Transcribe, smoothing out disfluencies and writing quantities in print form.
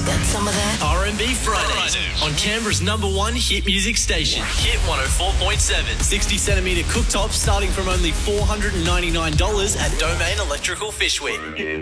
Got some of that? R&B Fridays on Canberra's #1 hit music station, Hit 104.7. 60centimetre cooktops starting from only $499 at Domain Electrical Fishwick.